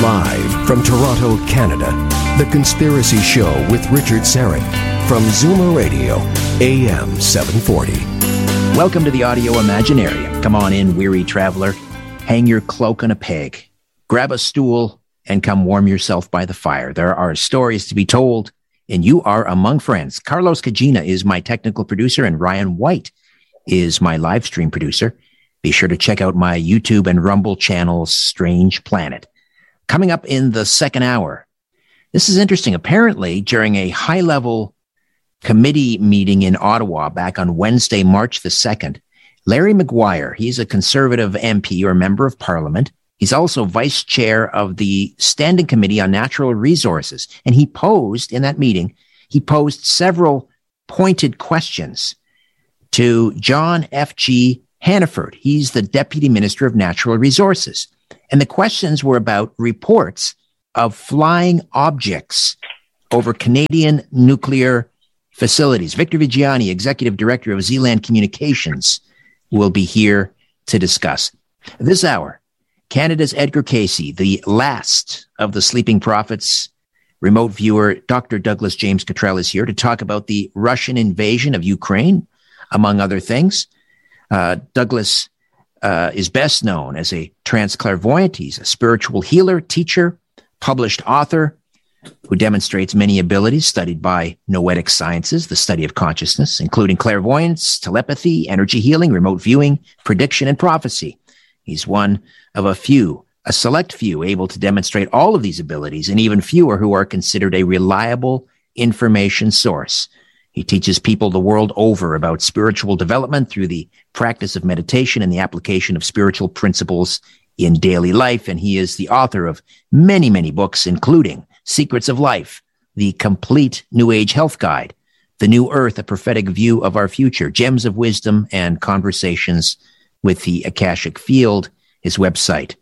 Live from Toronto, Canada, The Conspiracy Show with Richard Syrett from Zoomer Radio, AM 740. Welcome to the Audio Imaginarium. Come on in, weary traveler. Hang your cloak on a peg. Grab a stool and come warm yourself by the fire. There are stories to be told, and you are among friends. Carlos Cagina is my technical producer, and Ryan White is my live stream producer. Be sure to check out my YouTube and Rumble channel, Strange Planet. Coming up in the second hour, this is interesting. Apparently, during a high-level committee meeting in Ottawa back on Wednesday, March the 2nd, Larry Maguire, he's a Conservative MP or member of Parliament. He's also vice chair of the Standing Committee on Natural Resources. And he posed, in that meeting, several pointed questions to John F.G. Hannaford. He's the Deputy Minister of Natural Resources. And the questions were about reports of flying objects over Canadian nuclear facilities. Victor Viggiani, Executive Director of Zealand Communications, will be here to discuss. This hour, Canada's Edgar Cayce, the last of the sleeping prophets. Remote viewer Dr. Douglas James Cottrell is here to talk about the Russian invasion of Ukraine, among other things. Douglas is best known as a transclairvoyant. He's a spiritual healer, teacher, published author who demonstrates many abilities studied by noetic sciences, the study of consciousness, including clairvoyance, telepathy, energy healing, remote viewing, prediction, and prophecy. He's one of a select few able to demonstrate all of these abilities, and even fewer who are considered a reliable information source. He teaches people the world over about spiritual development through the practice of meditation and the application of spiritual principles in daily life. And he is the author of many, many books, including Secrets of Life, The Complete New Age Health Guide, The New Earth, A Prophetic View of Our Future, Gems of Wisdom, and Conversations with the Akashic Field. His website,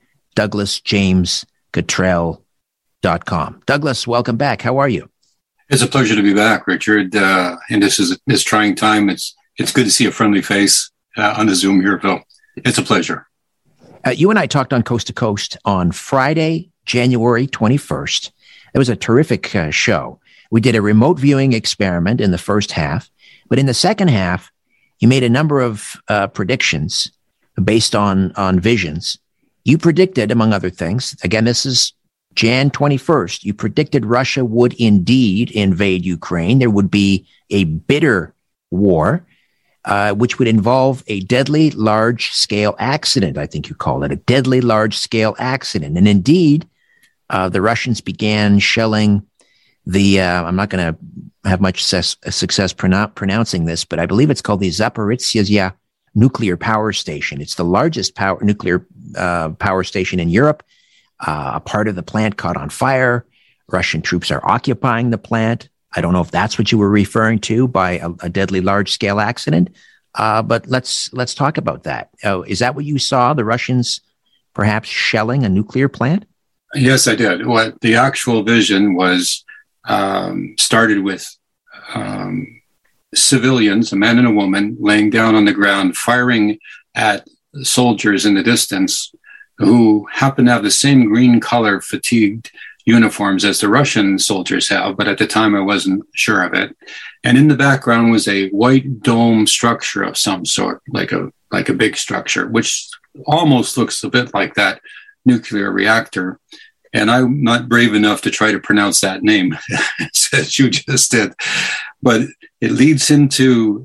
DouglasJamesCottrell.com. Douglas, welcome back. How are you? It's a pleasure to be back, Richard. And this trying time. It's good to see a friendly face on the Zoom here, Phil. It's a pleasure. You and I talked on Coast to Coast on Friday, January 21st. It was a terrific show. We did a remote viewing experiment in the first half, but in the second half, you made a number of predictions based on visions. You predicted, among other things, again, this is Jan 21st, you predicted Russia would indeed invade Ukraine. There would be a bitter war, which would involve a deadly large-scale accident. I think you called it a deadly large-scale accident. And indeed, the Russians began shelling the, I'm not going to have much success pronouncing this, but I believe it's called the Zaporizhzhia nuclear power station. It's the largest nuclear power station in Europe. A part of the plant caught on fire. Russian troops are occupying the plant. I don't know if that's what you were referring to by a deadly large-scale accident, but let's talk about that. Is that what you saw, the Russians perhaps shelling a nuclear plant? Yes, I did. What the actual vision was started with civilians, a man and a woman, laying down on the ground, firing at soldiers in the distance who happen to have the same green color fatigued uniforms as the Russian soldiers have, but at the time I wasn't sure of it. And in the background was a white dome structure of some sort, like a big structure, which almost looks a bit like that nuclear reactor. And I'm not brave enough to try to pronounce that name, as you just did. But it leads into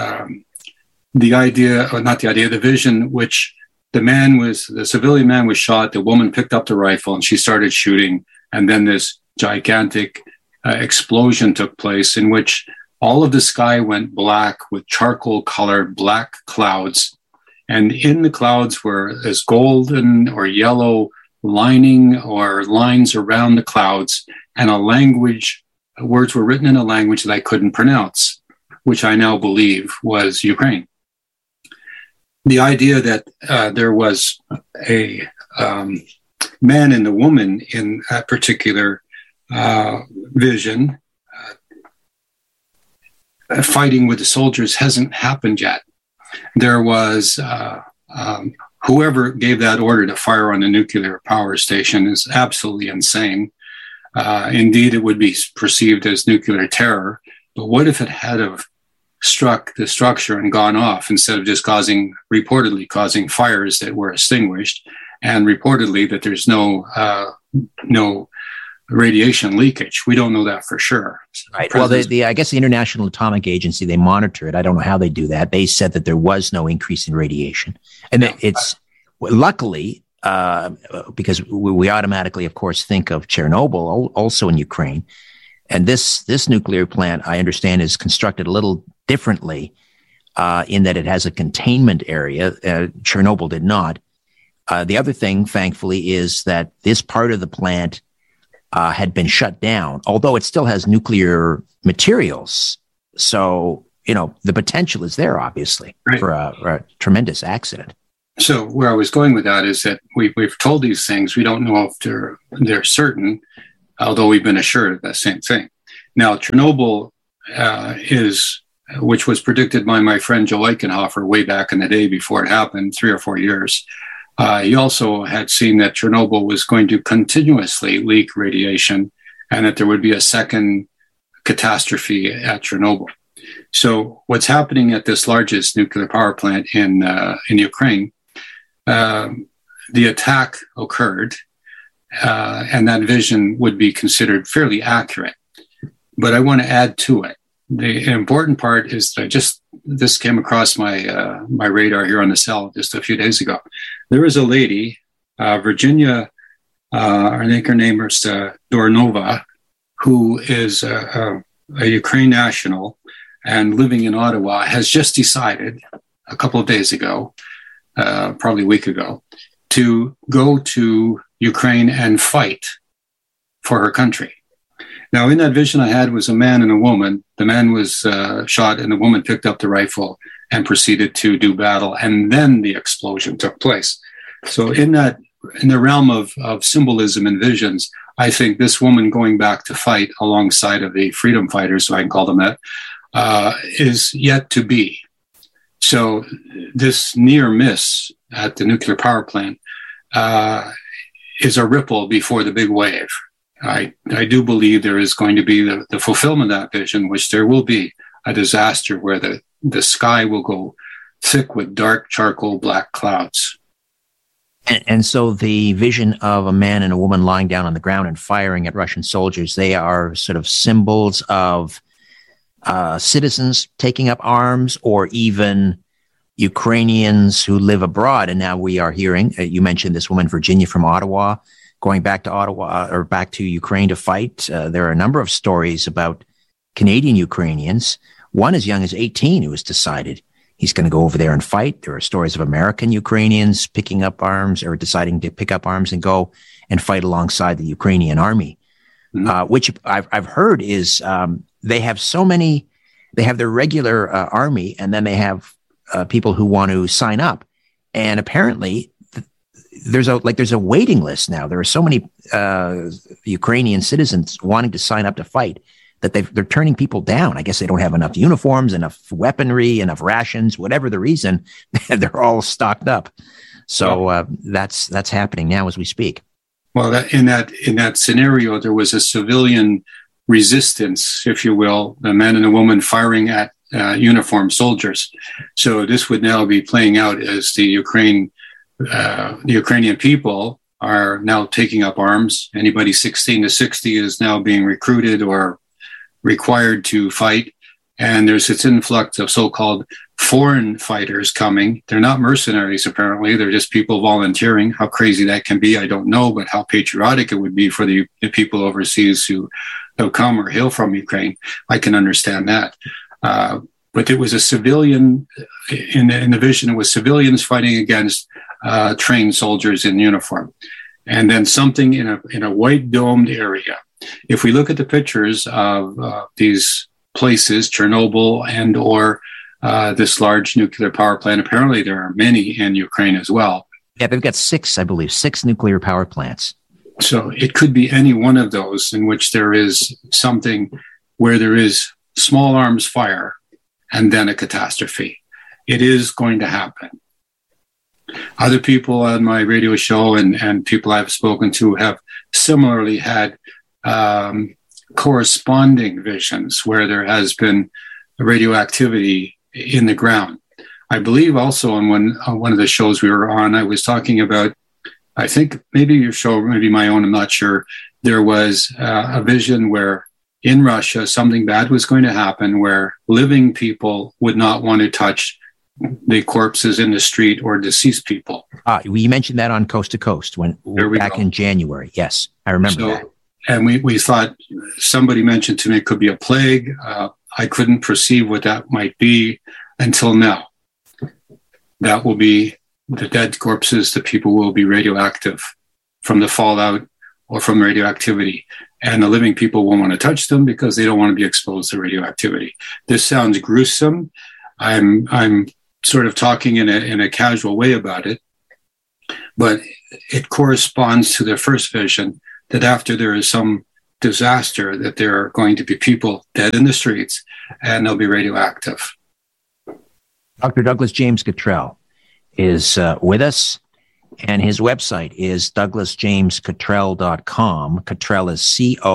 the vision, which the civilian man was shot, the woman picked up the rifle and she started shooting. And then this gigantic explosion took place in which all of the sky went black with charcoal colored black clouds. And in the clouds were this golden or yellow lining or lines around the clouds, and words were written in a language that I couldn't pronounce, which I now believe was Ukraine. The idea that there was a man and a woman in that particular vision fighting with the soldiers hasn't happened yet. There was whoever gave that order to fire on the nuclear power station is absolutely insane. Indeed, it would be perceived as nuclear terror. But what if it had have struck the structure and gone off instead of just reportedly causing fires that were extinguished, and reportedly that there's no radiation leakage? We don't know that for sure. Right. Well, I guess the International Atomic Agency, they monitor it. I don't know how they do that. They said that there was no increase in radiation, and it's luckily. Because we automatically, of course, think of Chernobyl, also in Ukraine. And this nuclear plant, I understand, is constructed a little differently in that it has a containment area. Chernobyl did not. The other thing, thankfully, is that this part of the plant had been shut down, although it still has nuclear materials. So, the potential is there, obviously, right, for a tremendous accident. So where I was going with that is that we've told these things. We don't know if they're certain, although we've been assured of that same thing. Now, Chernobyl which was predicted by my friend Joe Eichenhofer way back in the day before it happened, 3 or 4 years. He also had seen that Chernobyl was going to continuously leak radiation and that there would be a second catastrophe at Chernobyl. So what's happening at this largest nuclear power plant in Ukraine, the attack occurred, and that vision would be considered fairly accurate. But I want to add to it. The important part is that this came across my my radar here on the cell just a few days ago. There is a lady, Virginia, I think her name is Dornova, who is a Ukraine national and living in Ottawa, has just decided a couple of days ago, probably a week ago, to go to Ukraine and fight for her country. Now, in that vision I had was a man and a woman. The man was shot and the woman picked up the rifle and proceeded to do battle. And then the explosion took place. So in the realm of symbolism and visions, I think this woman going back to fight alongside of the freedom fighters, so I can call them that, is yet to be. So this near miss at the nuclear power plant is a ripple before the big wave. I do believe there is going to be the fulfillment of that vision, which there will be a disaster where the sky will go thick with dark charcoal black clouds. And so the vision of a man and a woman lying down on the ground and firing at Russian soldiers, they are sort of symbols of citizens taking up arms, or even Ukrainians who live abroad. And now we are hearing, you mentioned this woman, Virginia from Ottawa, going back to Ottawa or back to Ukraine to fight. There are a number of stories about Canadian Ukrainians. One as young as 18 who has decided he's going to go over there and fight. There are stories of American Ukrainians picking up arms or deciding to pick up arms and go and fight alongside the Ukrainian army, which I've heard is they have they have their regular army, and then they have people who want to sign up. And apparently there's a waiting list now. There are so many Ukrainian citizens wanting to sign up to fight that they're turning people down. I guess they don't have enough uniforms, enough weaponry, enough rations, whatever the reason. They're all stocked up. So that's happening now as we speak. Well, in that scenario, there was a civilian resistance, if you will, a man and a woman firing at uniformed soldiers. So this would now be playing out as the Ukrainian people are now taking up arms. Anybody 16 to 60 is now being recruited or required to fight. And there's this influx of so-called foreign fighters coming. They're not mercenaries, apparently. They're just people volunteering. How crazy that can be, I don't know, but how patriotic it would be for the people overseas who come or hail from Ukraine, I can understand that. But it was a civilian, in the vision, it was civilians fighting against trained soldiers in uniform. And then something in a white domed area. If we look at the pictures of these places, Chernobyl and or this large nuclear power plant, apparently there are many in Ukraine as well. Yeah, they've got 6 nuclear power plants. So it could be any one of those in which there is something where there is small arms fire and then a catastrophe. It is going to happen. Other people on my radio show and people I've spoken to have similarly had corresponding visions where there has been radioactivity in the ground. I believe also on one of the shows we were on, I was talking about, I think maybe your show, maybe my own, I'm not sure. There was a vision where in Russia, something bad was going to happen where living people would not want to touch the corpses in the street or deceased people. We mentioned that on Coast to Coast back in January. Yes, I remember that. And we thought, somebody mentioned to me it could be a plague. I couldn't perceive what that might be until now. That will be the dead corpses, the people will be radioactive from the fallout or from radioactivity. And the living people won't want to touch them because they don't want to be exposed to radioactivity. This sounds gruesome. I'm sort of talking in a casual way about it, but it corresponds to the first vision that after there is some disaster, that there are going to be people dead in the streets and they'll be radioactive. Dr. Douglas James Cottrell is with us, and his website is douglasjamescottrell.com. Cottrell is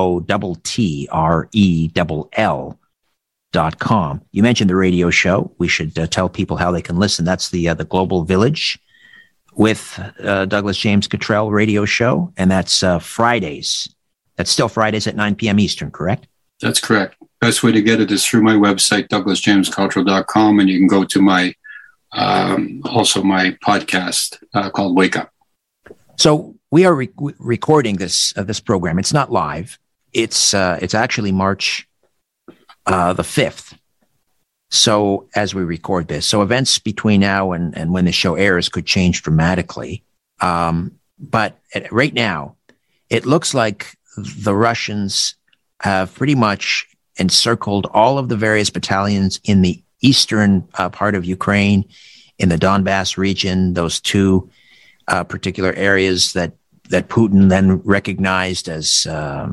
COTTRELL.com. You mentioned the radio show. We should tell people how they can listen. That's the Global Village with Douglas James Cottrell radio show, and that's Fridays. That's still Fridays at 9 p.m. Eastern, correct? That's correct. Best way to get it is through my website, douglasjamescottrell.com, and you can go to my also my podcast called Wake Up. So we are recording this program. It's not live. It's actually March the 5th. So as we record this, so events between now and when the show airs could change dramatically. But right now, it looks like the Russians have pretty much encircled all of the various battalions in the eastern part of Ukraine, in the Donbass region, those two particular areas that Putin then recognized as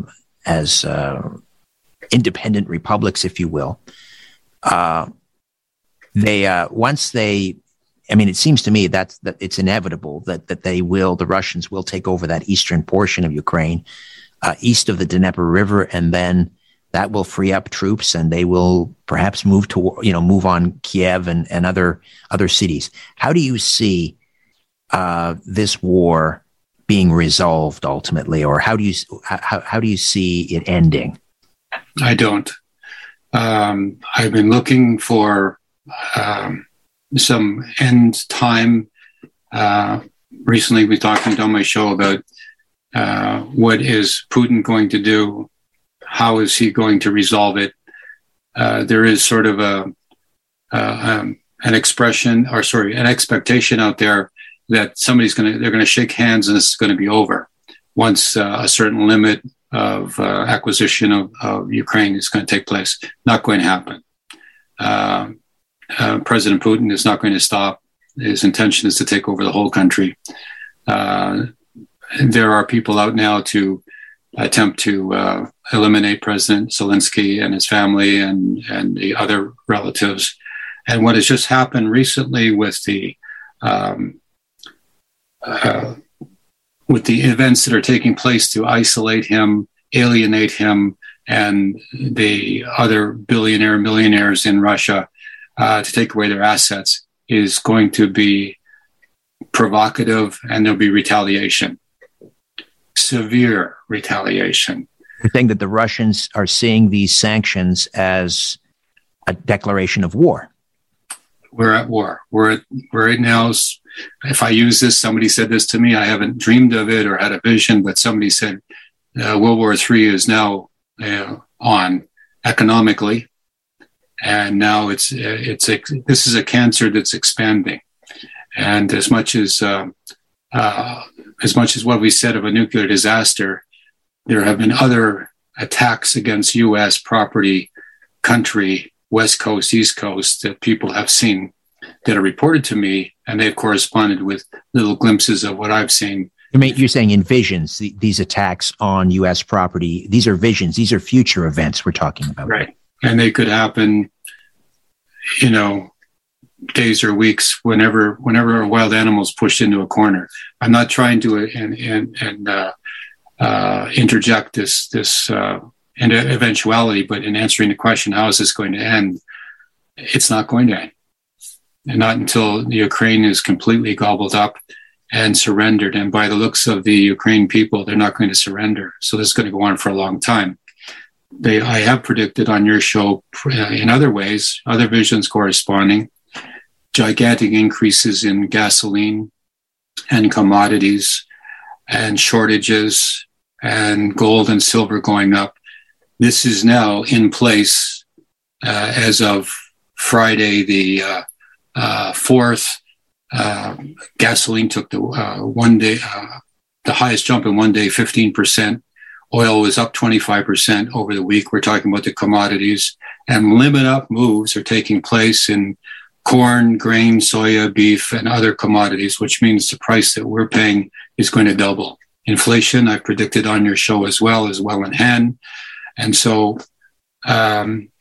independent republics, if you will. It seems to me that it's inevitable that the Russians will take over that eastern portion of Ukraine, east of the Dnieper River, and then that will free up troops, and they will perhaps move on Kiev and other cities. How do you see this war being resolved ultimately, or how do you see it ending? I don't. I've been looking for some end time. Recently, we talked on my show about what is Putin going to do. How is he going to resolve it? There is sort of an expectation out there that they're going to shake hands and this is going to be over once a certain limit of acquisition of Ukraine is going to take place. Not going to happen. President Putin is not going to stop. His intention is to take over the whole country. There are people out now to attempt to eliminate President Zelensky and his family and the other relatives. And what has just happened recently with the events that are taking place to isolate him, alienate him, and the other millionaires in Russia to take away their assets is going to be provocative, and there'll be retaliation. Severe retaliation. You're saying that the Russians are seeing these sanctions as a declaration of war. We're at war. We're right now. If I use this, somebody said this to me. I haven't dreamed of it or had a vision, but somebody said World War III is now on economically, and now this is a cancer that's expanding, and as much as what we said of a nuclear disaster, there have been other attacks against U.S. property, country, West Coast, East Coast, that people have seen that are reported to me, and they've corresponded with little glimpses of what I've seen. You're saying in visions, these attacks on U.S. property, these are visions, these are future events we're talking about. Right. And they could happen, days or weeks whenever a wild animal is pushed into a corner. I'm not trying to interject this eventuality, but in answering the question, how is this going to end? It's not going to end. And not until the Ukraine is completely gobbled up and surrendered. And by the looks of the Ukraine people, they're not going to surrender. So this is going to go on for a long time. I have predicted on your show in other ways, other visions corresponding, gigantic increases in gasoline and commodities and shortages and gold and silver going up. This is now in place as of Friday, the 4th. Gasoline took the highest jump in one day, 15%. Oil was up 25% over the week. We're talking about the commodities, and limit up moves are taking place in corn, grain, soya, beef, and other commodities, which means the price that we're paying is going to double. Inflation, I've predicted on your show as well in hand. And so